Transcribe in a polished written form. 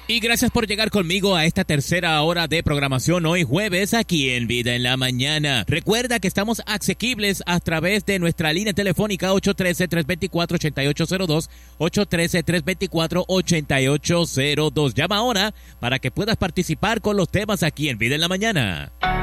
Y gracias por llegar conmigo a esta tercera hora de programación hoy jueves aquí en Vida en la Mañana. Recuerda que estamos asequibles a través de nuestra línea telefónica 813-324-8802, 813-324-8802. Llama ahora para que puedas participar con los temas aquí en Vida en la Mañana.